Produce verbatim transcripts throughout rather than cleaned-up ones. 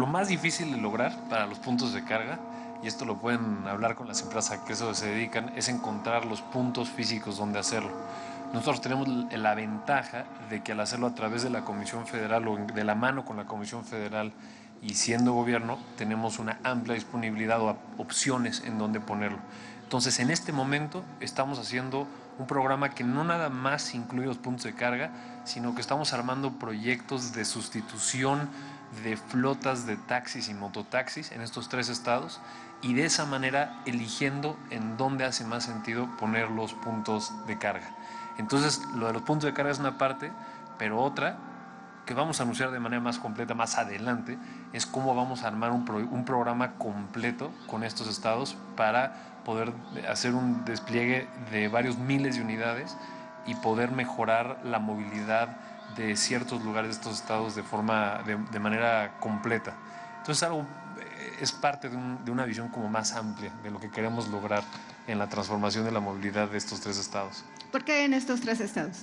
lo más difícil de lograr para los puntos de carga, y esto lo pueden hablar con las empresas que eso se dedican, es encontrar los puntos físicos donde hacerlo. Nosotros tenemos la ventaja de que al hacerlo a través de la Comisión Federal o de la mano con la Comisión Federal y siendo gobierno, tenemos una amplia disponibilidad o opciones en donde ponerlo. Entonces, en este momento estamos haciendo un programa que no nada más incluye los puntos de carga, sino que estamos armando proyectos de sustitución de flotas de taxis y mototaxis en estos tres estados, y de esa manera eligiendo en dónde hace más sentido poner los puntos de carga. Entonces, lo de los puntos de carga es una parte, pero otra que vamos a anunciar de manera más completa más adelante es cómo vamos a armar un, pro, un programa completo con estos estados para poder hacer un despliegue de varios miles de unidades y poder mejorar la movilidad de ciertos lugares de estos estados de forma de, de manera completa. Entonces, algo es parte de, un, de una visión como más amplia de lo que queremos lograr en la transformación de la movilidad de estos tres estados. ¿Por qué en estos tres estados?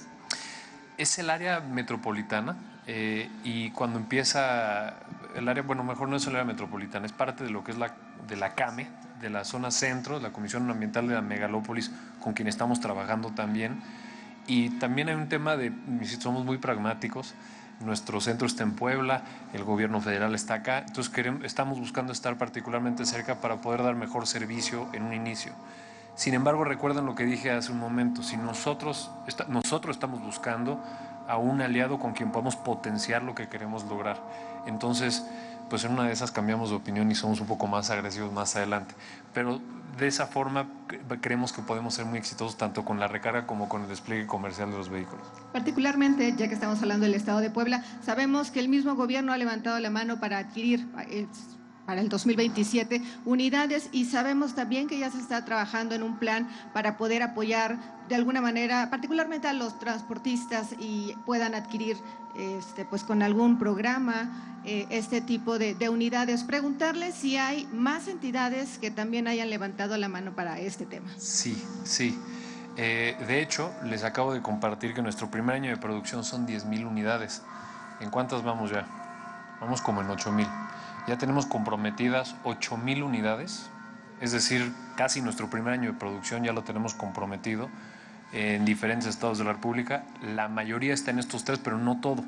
Es el área metropolitana, eh, y cuando empieza el área, bueno, mejor no es el área metropolitana, es parte de lo que es la, de la CAME, de la zona centro, la Comisión Ambiental de la Megalópolis, con quien estamos trabajando también. Y también hay un tema de, somos muy pragmáticos, nuestro centro está en Puebla, el gobierno federal está acá, entonces queremos, estamos buscando estar particularmente cerca para poder dar mejor servicio en un inicio. Sin embargo, recuerden lo que dije hace un momento, si nosotros, está, nosotros estamos buscando a un aliado con quien podamos potenciar lo que queremos lograr. Entonces, pues en una de esas cambiamos de opinión y somos un poco más agresivos más adelante. Pero de esa forma creemos que podemos ser muy exitosos tanto con la recarga como con el despliegue comercial de los vehículos. Particularmente, ya que estamos hablando del estado de Puebla, sabemos que el mismo gobierno ha levantado la mano para adquirir eh, para el dos mil veintisiete unidades, y sabemos también que ya se está trabajando en un plan para poder apoyar de alguna manera, particularmente a los transportistas, y puedan adquirir este, pues con algún programa eh, este tipo de, de unidades. Preguntarles si hay más entidades que también hayan levantado la mano para este tema. Sí, sí. Eh, de hecho, les acabo de compartir que nuestro primer año de producción son diez mil unidades. ¿En cuántas vamos ya? Vamos como en ocho mil. Ya tenemos comprometidas ocho mil unidades, es decir, casi nuestro primer año de producción ya lo tenemos comprometido en diferentes estados de la República. La mayoría está en estos tres, pero no todo.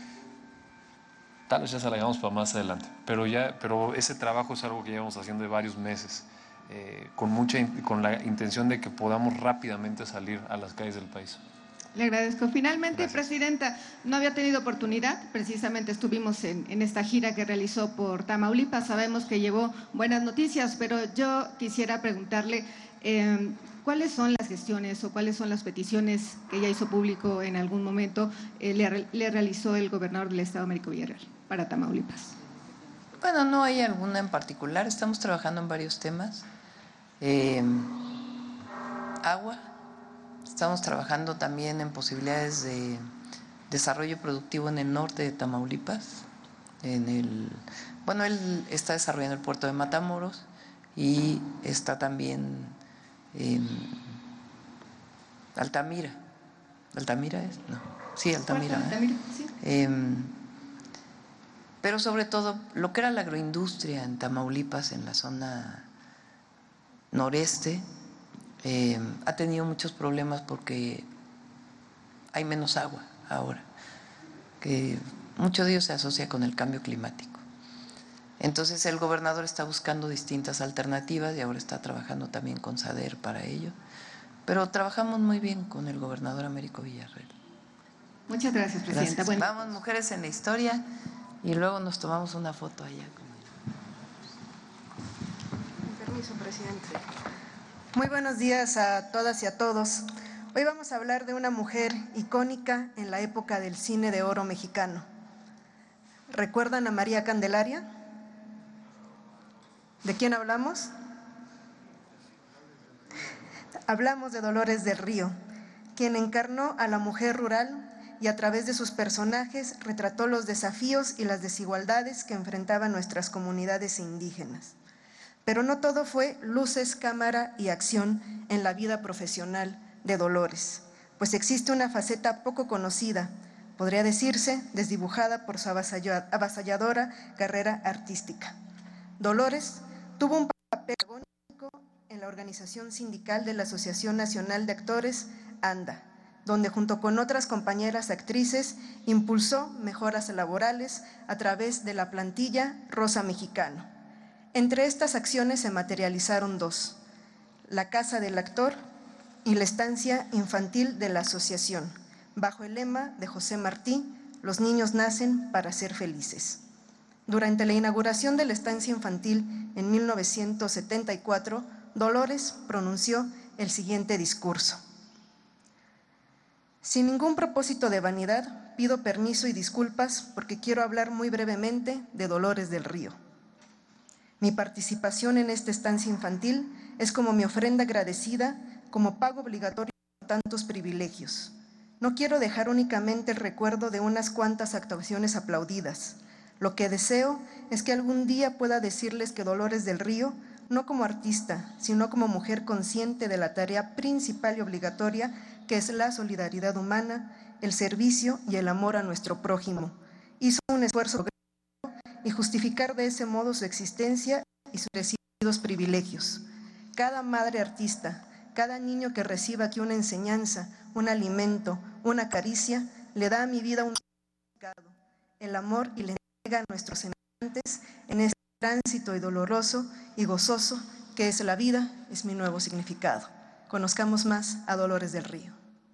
Tal vez ya se la hagamos para más adelante, pero, ya, pero ese trabajo es algo que llevamos haciendo de varios meses, eh, con, mucha, con la intención de que podamos rápidamente salir a las calles del país. Le agradezco. Finalmente, Gracias. Presidenta, no había tenido oportunidad, precisamente estuvimos en, en esta gira que realizó por Tamaulipas, sabemos que llevó buenas noticias, pero yo quisiera preguntarle eh, cuáles son las gestiones o cuáles son las peticiones que ya hizo público en algún momento, eh, le, le realizó el gobernador del estado, Américo Villarreal, para Tamaulipas. Bueno, no hay alguna en particular, estamos trabajando en varios temas. Eh, agua. Estamos trabajando también en posibilidades de desarrollo productivo en el norte de Tamaulipas. En el, bueno, él está desarrollando el puerto de Matamoros y está también en Altamira. ¿Altamira es? No. Sí, Altamira. ¿eh? Altamira, sí. Eh, pero sobre todo, lo que era la agroindustria en Tamaulipas, en la zona noreste, Eh, ha tenido muchos problemas porque hay menos agua ahora, que mucho de ello se asocia con el cambio climático. Entonces el gobernador está buscando distintas alternativas y ahora está trabajando también con SADER para ello, pero trabajamos muy bien con el gobernador Américo Villarreal. Muchas gracias, Presidenta. Gracias. Bueno. Vamos, Mujeres en la Historia, y luego nos tomamos una foto allá. Con permiso, Presidente. Muy buenos días a todas y a todos. Hoy vamos a hablar de una mujer icónica en la época del cine de oro mexicano. ¿Recuerdan a María Candelaria? ¿De quién hablamos? Hablamos de Dolores del Río, quien encarnó a la mujer rural y a través de sus personajes retrató los desafíos y las desigualdades que enfrentaban nuestras comunidades indígenas. Pero no todo fue luces, cámara y acción en la vida profesional de Dolores, pues existe una faceta poco conocida podría decirse desdibujada por su avasalladora carrera artística. Dolores tuvo un papel agónico en la organización sindical de la Asociación Nacional de Actores, ANDA, donde junto con otras compañeras actrices impulsó mejoras laborales a través de la plantilla Rosa Mexicano. Entre estas acciones se materializaron dos: la Casa del Actor y la estancia infantil de la asociación, bajo el lema de José Martí: los niños nacen para ser felices. Durante la inauguración de la estancia infantil en mil novecientos setenta y cuatro, Dolores pronunció el siguiente discurso: sin ningún propósito de vanidad, pido permiso y disculpas porque quiero hablar muy brevemente de Dolores del Río. Mi participación en esta estancia infantil es como mi ofrenda agradecida, como pago obligatorio por tantos privilegios. No quiero dejar únicamente el recuerdo de unas cuantas actuaciones aplaudidas. Lo que deseo es que algún día pueda decirles que Dolores del Río, no como artista, sino como mujer consciente de la tarea principal y obligatoria que es la solidaridad humana, el servicio y el amor a nuestro prójimo, hizo un esfuerzo y justificar de ese modo su existencia y sus recibidos privilegios. Cada madre artista, cada niño que reciba aquí una enseñanza, un alimento, una caricia, le da a mi vida un significado, el amor y le entrega a nuestros semejantes en este tránsito y doloroso y gozoso que es la vida, es mi nuevo significado. Conozcamos más a Dolores del Río.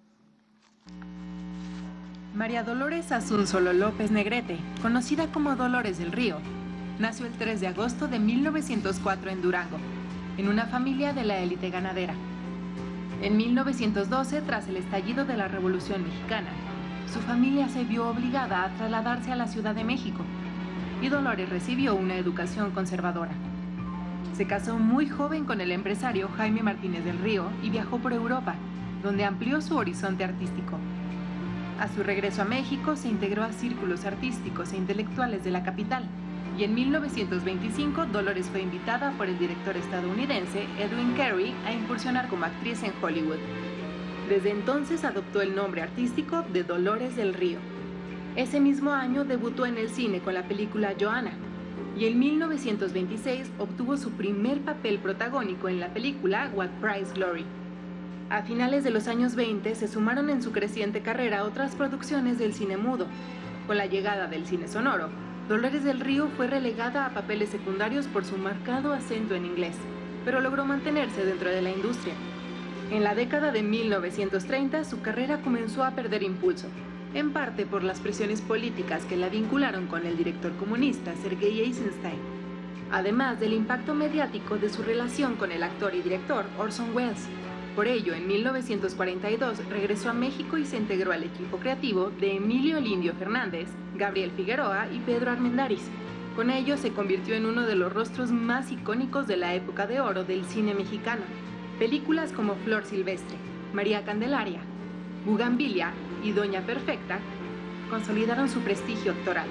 María Dolores Asunzolo López Negrete, conocida como Dolores del Río, nació el tres de agosto de mil novecientos cuatro en Durango, en una familia de la élite ganadera. En mil novecientos doce, tras el estallido de la Revolución Mexicana, su familia se vio obligada a trasladarse a la Ciudad de México, y Dolores recibió una educación conservadora. Se casó muy joven con el empresario Jaime Martínez del Río y viajó por Europa, donde amplió su horizonte artístico. A su regreso a México se integró a círculos artísticos e intelectuales de la capital, y en mil novecientos veinticinco Dolores fue invitada por el director estadounidense Edwin Carey a incursionar como actriz en Hollywood. Desde entonces adoptó el nombre artístico de Dolores del Río. Ese mismo año debutó en el cine con la película Joanna, y en mil novecientos veintiséis obtuvo su primer papel protagónico en la película What Price Glory. A finales de los años veinte se sumaron en su creciente carrera otras producciones del cine mudo. Con la llegada del cine sonoro, Dolores del Río fue relegada a papeles secundarios por su marcado acento en inglés, pero logró mantenerse dentro de la industria. En la década de mil novecientos treinta, su carrera comenzó a perder impulso, en parte por las presiones políticas que la vincularon con el director comunista Sergei Eisenstein, además del impacto mediático de su relación con el actor y director Orson Welles. Por ello, en mil novecientos cuarenta y dos regresó a México y se integró al equipo creativo de Emilio el Indio Fernández, Gabriel Figueroa y Pedro Armendáriz. Con ello se convirtió en uno de los rostros más icónicos de la época de oro del cine mexicano. Películas como Flor Silvestre, María Candelaria, Bugambilia y Doña Perfecta consolidaron su prestigio actoral.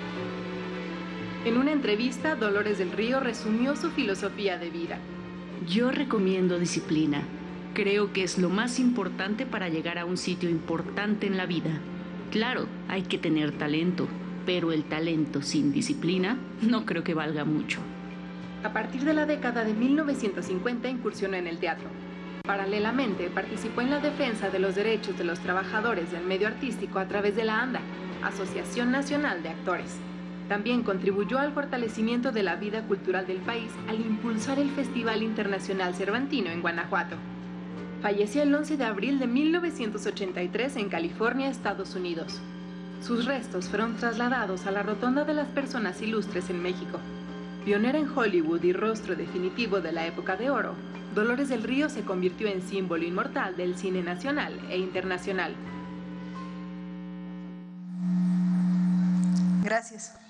En una entrevista, Dolores del Río resumió su filosofía de vida. Yo recomiendo disciplina. Creo que es lo más importante para llegar a un sitio importante en la vida. Claro, hay que tener talento, pero el talento sin disciplina no creo que valga mucho. A partir de la década de mil novecientos cincuenta incursionó en el teatro. Paralelamente, participó en la defensa de los derechos de los trabajadores del medio artístico a través de la ANDA, Asociación Nacional de Actores. También contribuyó al fortalecimiento de la vida cultural del país al impulsar el Festival Internacional Cervantino en Guanajuato. Falleció el once de abril de mil novecientos ochenta y tres en California, Estados Unidos. Sus restos fueron trasladados a la Rotonda de las Personas Ilustres en México. Pionera en Hollywood y rostro definitivo de la época de oro, Dolores del Río se convirtió en símbolo inmortal del cine nacional e internacional. Gracias.